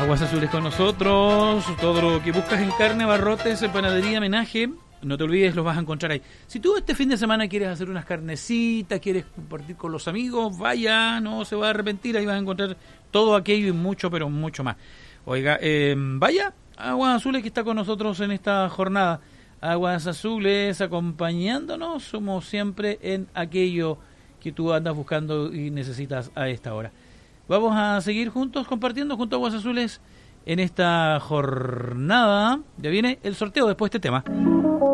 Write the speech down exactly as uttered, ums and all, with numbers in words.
Aguas Azules con nosotros. Todo lo que buscas en carne, abarrotes, panadería, menaje, no te olvides, los vas a encontrar ahí. Si tú este fin de semana quieres hacer unas carnecitas, quieres compartir con los amigos, vaya, no se va a arrepentir. Ahí vas a encontrar todo aquello y mucho, pero mucho más. Oiga, eh, vaya, Aguas Azules que está con nosotros en esta jornada. Aguas Azules acompañándonos, somos siempre en aquello que tú andas buscando y necesitas a esta hora. Vamos a seguir juntos compartiendo junto a Aguas Azules en esta jornada. Ya viene el sorteo después de este tema.